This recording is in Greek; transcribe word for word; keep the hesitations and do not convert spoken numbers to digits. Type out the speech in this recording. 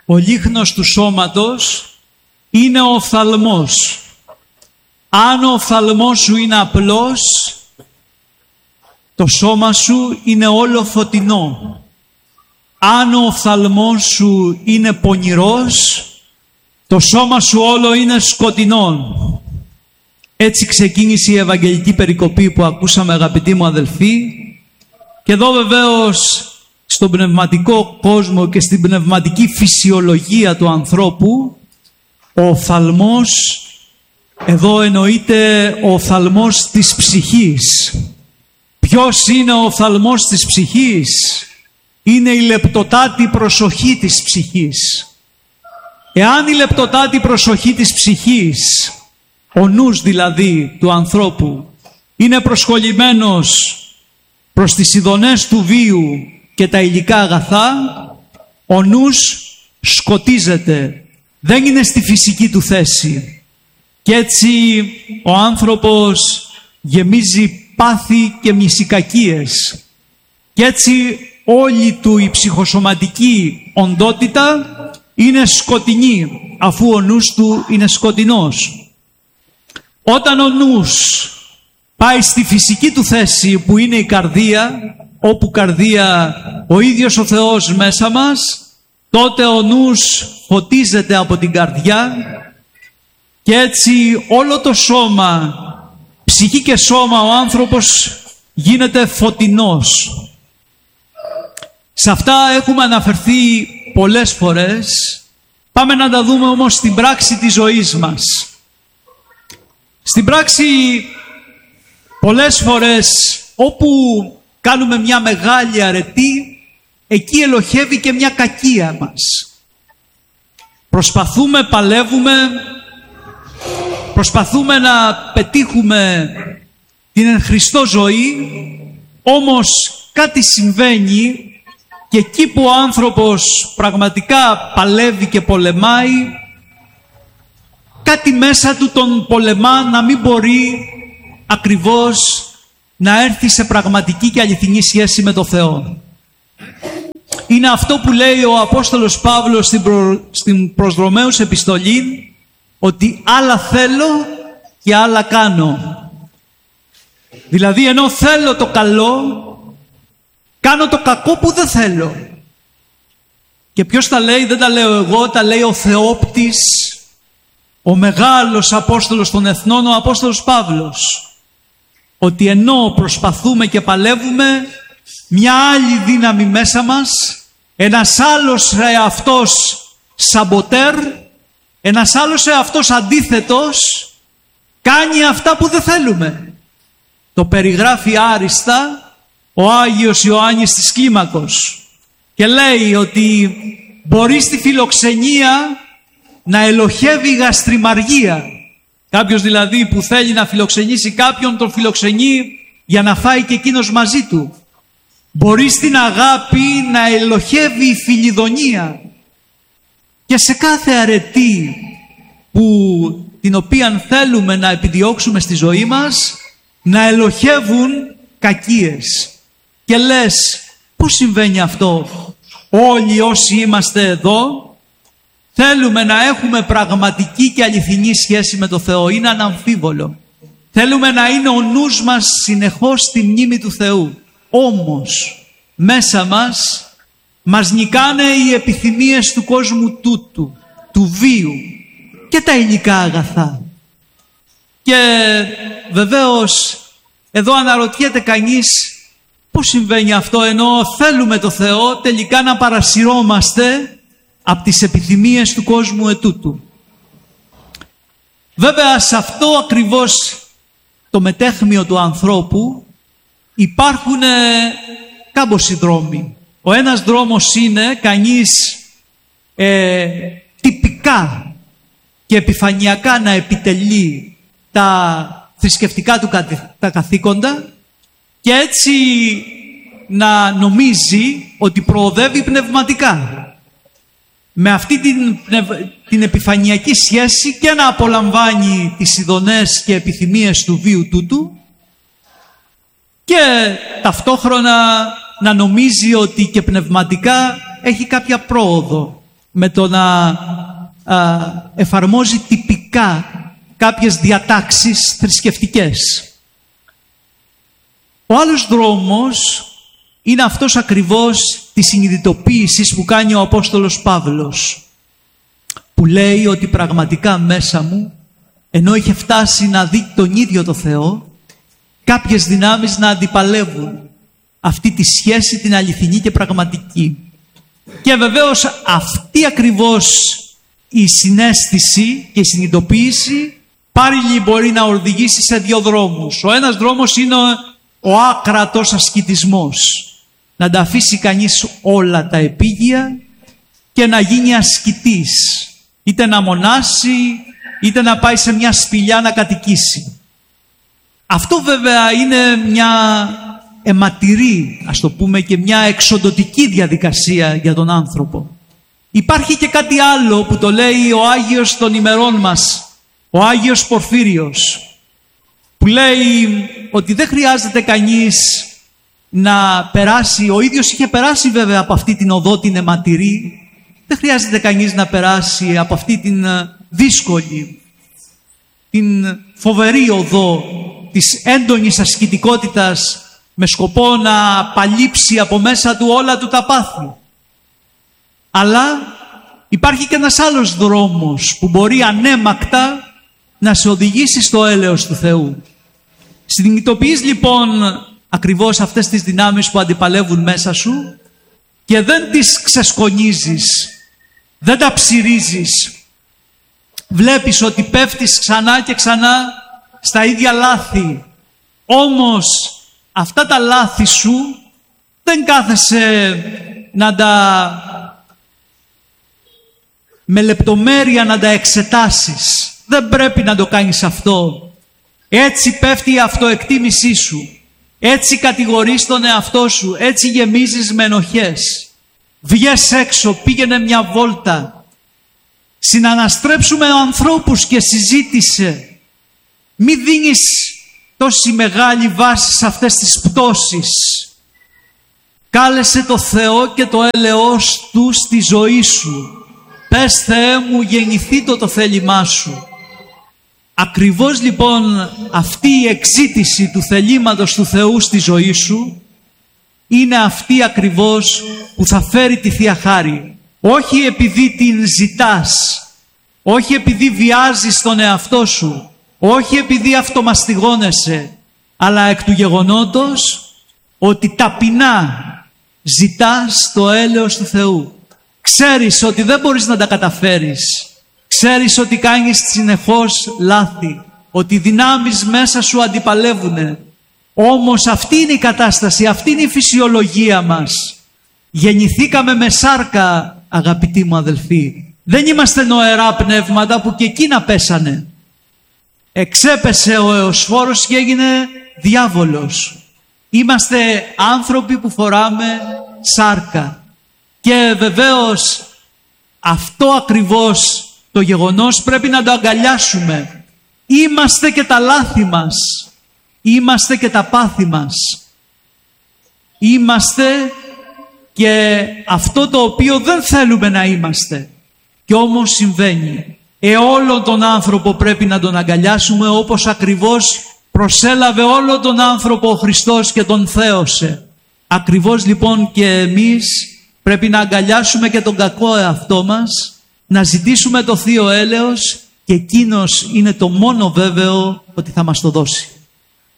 Ο λίχνος του σώματος είναι ο οφθαλμός. Αν ο οφθαλμός σου είναι απλός, το σώμα σου είναι όλο φωτεινό. Αν ο οφθαλμός σου είναι πονηρός, το σώμα σου όλο είναι σκοτεινό. Έτσι ξεκίνησε η Ευαγγελική περικοπή που ακούσαμε, αγαπητοί μου αδελφοί. Και εδώ βεβαίως στον πνευματικό κόσμο και στην πνευματική φυσιολογία του ανθρώπου, ο οφθαλμός, εδώ εννοείται ο οφθαλμός της ψυχής. Ποιος είναι ο οφθαλμός της ψυχής? Είναι η λεπτοτάτη προσοχή της ψυχής. Εάν η λεπτοτάτη προσοχή της ψυχής, ο νους δηλαδή του ανθρώπου, είναι προσχολημένος προς τις ειδονές του βίου και τα υλικά αγαθά, ο νους σκοτίζεται, δεν είναι στη φυσική του θέση. Και έτσι ο άνθρωπος γεμίζει πάθη και μυσικακίες. Και έτσι όλη του η ψυχοσωματική οντότητα είναι σκοτεινή, αφού ο νους του είναι σκοτεινός. Όταν ο νους πάει στη φυσική του θέση που είναι η καρδία, όπου καρδία ο ίδιος ο Θεός μέσα μας, τότε ο νους φωτίζεται από την καρδιά και έτσι όλο το σώμα, ψυχή και σώμα, ο άνθρωπος γίνεται φωτεινός. Σε αυτά έχουμε αναφερθεί πολλές φορές. Πάμε να τα δούμε όμως στην πράξη της ζωής μας. Στην πράξη πολλές φορές όπου κάνουμε μια μεγάλη αρετή, εκεί ελοχεύει και μια κακία μας. Προσπαθούμε, παλεύουμε, προσπαθούμε να πετύχουμε την εν Χριστώ ζωή, όμως κάτι συμβαίνει και εκεί που ο άνθρωπος πραγματικά παλεύει και πολεμάει, κάτι μέσα του τον πολεμά να μην μπορεί ακριβώς να έρθει σε πραγματική και αληθινή σχέση με το Θεό. Είναι αυτό που λέει ο Απόστολος Παύλος στην, προ... στην προς Ρωμαίους επιστολή, ότι άλλα θέλω και άλλα κάνω. Δηλαδή ενώ θέλω το καλό, κάνω το κακό που δεν θέλω. Και ποιος τα λέει? Δεν τα λέω εγώ, τα λέει ο Θεόπτης, ο μεγάλος Απόστολος των Εθνών, ο Απόστολος Παύλος. Ότι ενώ προσπαθούμε και παλεύουμε, μια άλλη δύναμη μέσα μας, ένας άλλος εαυτός σαμποτέρ, ένας άλλος εαυτός αντίθετος, κάνει αυτά που δεν θέλουμε. Το περιγράφει άριστα ο Άγιος Ιωάννης της Κλίμακος και λέει ότι μπορεί στη φιλοξενία να ελοχεύει η γαστριμαργία. Κάποιος δηλαδή που θέλει να φιλοξενήσει κάποιον, τον φιλοξενεί για να φάει και εκείνος μαζί του. Μπορεί στην αγάπη να ελοχεύει η φιλιδονία. Και σε κάθε αρετή που, την οποία θέλουμε να επιδιώξουμε στη ζωή μας, να ελοχεύουν κακίες. Και λες, πώς συμβαίνει αυτό? Όλοι όσοι είμαστε εδώ θέλουμε να έχουμε πραγματική και αληθινή σχέση με το Θεό. Είναι αναμφίβολο. Θέλουμε να είναι ο νους μας συνεχώς στη μνήμη του Θεού. Όμως μέσα μας μας νικάνε οι επιθυμίες του κόσμου τούτου, του βίου και τα υλικά αγαθά. Και βεβαίως εδώ αναρωτιέται κανείς, πώς συμβαίνει αυτό, ενώ θέλουμε το Θεό τελικά να παρασυρώμαστε από τις επιθυμίες του κόσμου ετούτου. Βέβαια σε αυτό ακριβώς το μετέχμιο του ανθρώπου υπάρχουν κάμποσοι δρόμοι. Ο ένας δρόμος είναι κανείς ε, τυπικά και επιφανειακά να επιτελεί τα θρησκευτικά του τα καθήκοντα και έτσι να νομίζει ότι προοδεύει πνευματικά. Με αυτή την, την επιφανειακή σχέση και να απολαμβάνει τις ειδονές και επιθυμίες του βίου τούτου και ταυτόχρονα να νομίζει ότι και πνευματικά έχει κάποια πρόοδο. με το να α, εφαρμόζει τυπικά κάποιες διατάξεις θρησκευτικές. Ο άλλος δρόμος είναι αυτός ακριβώς της συνειδητοποίησης που κάνει ο Απόστολος Παύλος, που λέει ότι πραγματικά μέσα μου, ενώ είχε φτάσει να δει τον ίδιο το Θεό, κάποιες δυνάμεις να αντιπαλεύουν αυτή τη σχέση την αληθινή και πραγματική. Και βεβαίως αυτή ακριβώς η συναίσθηση και η συνειδητοποίηση πάλι μπορεί να οδηγήσει σε δύο δρόμους. Ο ένας δρόμος είναι ο άκρατος ασκητισμός. Να τα αφήσει κανείς όλα τα επίγεια και να γίνει ασκητής. Είτε να μονάσει, είτε να πάει σε μια σπηλιά να κατοικήσει. Αυτό βέβαια είναι μια αιματηρή, ας το πούμε, και μια εξοντωτική διαδικασία για τον άνθρωπο. Υπάρχει και κάτι άλλο που το λέει ο Άγιος των ημερών μας, ο Άγιος Πορφύριος, που λέει ότι δεν χρειάζεται κανείς να περάσει, ο ίδιος είχε περάσει βέβαια από αυτή την οδό την αιματηρή, δεν χρειάζεται κανείς να περάσει από αυτή την δύσκολη, την φοβερή οδό της έντονης ασκητικότητας με σκοπό να παλύψει από μέσα του όλα του τα πάθη. Αλλά υπάρχει και ένας άλλος δρόμος που μπορεί ανέμακτα να σε οδηγήσει στο έλεος του Θεού. Συνειδητοποιείς λοιπόν ακριβώς αυτές τις δυνάμεις που αντιπαλεύουν μέσα σου και δεν τις ξεσκονίζεις, δεν τα ψηρίζεις. Βλέπεις ότι πέφτεις ξανά και ξανά στα ίδια λάθη. Όμως αυτά τα λάθη σου δεν κάθεσαι να τα με λεπτομέρεια να τα εξετάσεις. Δεν πρέπει να το κάνεις αυτό. Έτσι πέφτει η αυτοεκτίμησή σου. Έτσι κατηγορείς τον εαυτό σου. Έτσι γεμίζεις με ενοχές. Βγες έξω, πήγαινε μια βόλτα. Συναναστρέψουμε ανθρώπους και συζήτησε. Μη δίνεις τόση μεγάλη βάση σε αυτές τις πτώσεις. Κάλεσε το Θεό και το έλεος Του στη ζωή σου. Πες Θεέ μου, γεννηθεί το το θέλημά σου. Ακριβώς λοιπόν αυτή η εξήτηση του θελήματος του Θεού στη ζωή σου είναι αυτή ακριβώς που θα φέρει τη Θεία Χάρη. Όχι επειδή την ζητάς, όχι επειδή βιάζεις τον εαυτό σου, όχι επειδή αυτομαστιγώνεσαι, αλλά εκ του γεγονότος ότι ταπεινά ζητάς το έλεος του Θεού. Ξέρεις ότι δεν μπορείς να τα καταφέρεις. Ξέρεις ότι κάνεις συνεχώς λάθη, ότι οι δυνάμεις μέσα σου αντιπαλεύουνε. Όμως αυτή είναι η κατάσταση, αυτή είναι η φυσιολογία μας. Γεννηθήκαμε με σάρκα, αγαπητοί μου αδελφοί. Δεν είμαστε νοερά πνεύματα που και εκείνα πέσανε. Εξέπεσε ο Εωσφόρος και έγινε διάβολος. Είμαστε άνθρωποι που φοράμε σάρκα. Και βεβαίως αυτό ακριβώς το γεγονός πρέπει να το αγκαλιάσουμε. Είμαστε και τα λάθη μας. Είμαστε και τα πάθη μας. Είμαστε και αυτό το οποίο δεν θέλουμε να είμαστε. Και όμως συμβαίνει. Ε, όλο τον άνθρωπο πρέπει να τον αγκαλιάσουμε, όπως ακριβώς προσέλαβε όλο τον άνθρωπο ο Χριστός και τον θέωσε. Ακριβώς λοιπόν και εμείς πρέπει να αγκαλιάσουμε και τον κακό εαυτό μας, να ζητήσουμε το Θείο Έλεος και εκείνος είναι το μόνο βέβαιο ότι θα μας το δώσει.